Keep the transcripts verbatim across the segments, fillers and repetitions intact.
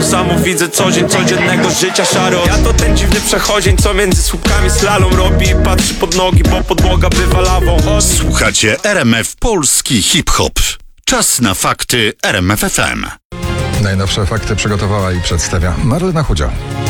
to samo widzę co dzień codziennego życia szaro. Ja to ten dziwny przechodzień, co między słupkami slalom robi i patrzy pod nogi, bo podłoga bywa lawą. Słuchacie R M F Polski Hip-Hop. Czas na fakty R M F F M. Najnowsze fakty przygotowała i przedstawia Marlena Chudzio.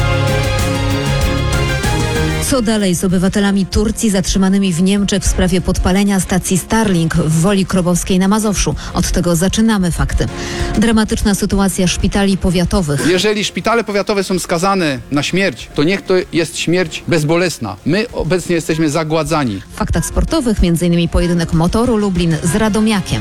Co dalej z obywatelami Turcji zatrzymanymi w Niemczech w sprawie podpalenia stacji Starlink w Woli Krobowskiej na Mazowszu? Od tego zaczynamy fakty. Dramatyczna sytuacja szpitali powiatowych. Jeżeli szpitale powiatowe są skazane na śmierć, to niech to jest śmierć bezbolesna. My obecnie jesteśmy zagładzani. W faktach sportowych m.in. pojedynek Motoru Lublin z Radomiakiem.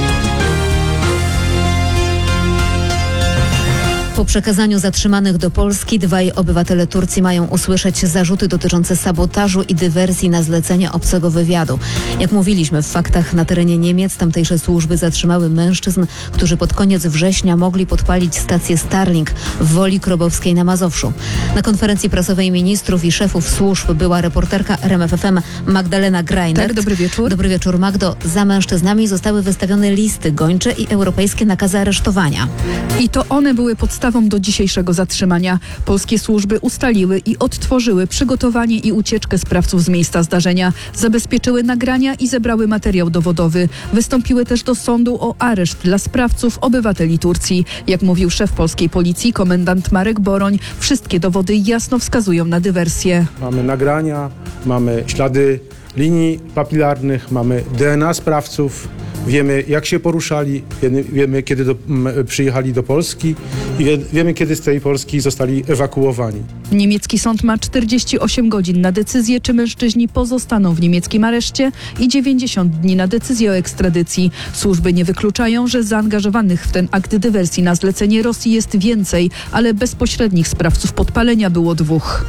Po przekazaniu zatrzymanych do Polski dwaj obywatele Turcji mają usłyszeć zarzuty dotyczące sabotażu i dywersji na zlecenie obcego wywiadu. Jak mówiliśmy w faktach, na terenie Niemiec tamtejsze służby zatrzymały mężczyzn, którzy pod koniec września mogli podpalić stację Starlink w Woli Krobowskiej na Mazowszu. Na konferencji prasowej ministrów i szefów służb była reporterka R M F F M Magdalena Grajner. Tak, dobry wieczór. Dobry wieczór, Magdo. Za mężczyznami zostały wystawione listy gończe i europejskie nakazy aresztowania. I to one były podstawą do dzisiejszego zatrzymania. Polskie służby ustaliły i odtworzyły przygotowanie i ucieczkę sprawców z miejsca zdarzenia. Zabezpieczyły nagrania i zebrały materiał dowodowy. Wystąpiły też do sądu o areszt dla sprawców obywateli Turcji. Jak mówił szef polskiej policji, komendant Marek Boroń, wszystkie dowody jasno wskazują na dywersję. Mamy nagrania, mamy ślady linii papilarnych, mamy D N A sprawców, wiemy jak się poruszali, wiemy, wiemy kiedy do, m, przyjechali do Polski i wie, wiemy kiedy z tej Polski zostali ewakuowani. Niemiecki sąd ma czterdzieści osiem godzin na decyzję, czy mężczyźni pozostaną w niemieckim areszcie i dziewięćdziesiąt dni na decyzję o ekstradycji. Służby nie wykluczają, że zaangażowanych w ten akt dywersji na zlecenie Rosji jest więcej, ale bezpośrednich sprawców podpalenia było dwóch.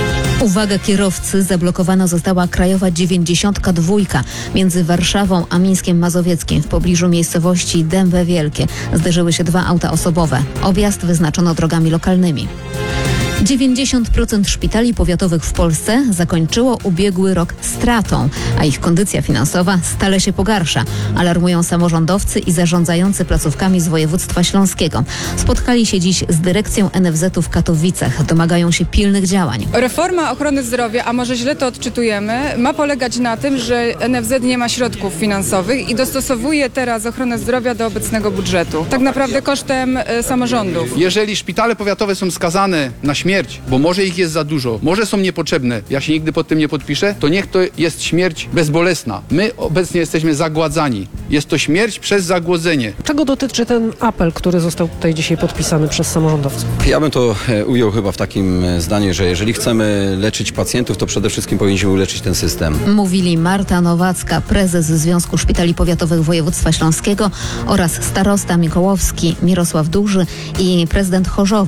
Uwaga kierowcy, zablokowana została krajowa dziewięćdziesiątka dwa między Warszawą a Mińskiem Mazowieckim w pobliżu miejscowości Dębe Wielkie. Zderzyły się dwa auta osobowe. Objazd wyznaczono drogami lokalnymi. dziewięćdziesiąt procent szpitali powiatowych w Polsce zakończyło ubiegły rok stratą, a ich kondycja finansowa stale się pogarsza. Alarmują samorządowcy i zarządzający placówkami z województwa śląskiego. Spotkali się dziś z dyrekcją N F Z-u w Katowicach. Domagają się pilnych działań. Reforma ochrony zdrowia, a może źle to odczytujemy, ma polegać na tym, że N F Z nie ma środków finansowych i dostosowuje teraz ochronę zdrowia do obecnego budżetu. Tak naprawdę kosztem y, samorządów. Jeżeli szpitale powiatowe są skazane na śmierć, śmierć, bo może ich jest za dużo, może są niepotrzebne, ja się nigdy pod tym nie podpiszę, to niech to jest śmierć bezbolesna. My obecnie jesteśmy zagładzani. Jest to śmierć przez zagłodzenie. Czego dotyczy ten apel, który został tutaj dzisiaj podpisany przez samorządowców? Ja bym to ujął chyba w takim zdaniu, że jeżeli chcemy leczyć pacjentów, to przede wszystkim powinniśmy uleczyć ten system. Mówili Marta Nowacka, prezes Związku Szpitali Powiatowych Województwa Śląskiego oraz starosta mikołowski Mirosław Duży i prezydent Chorzowa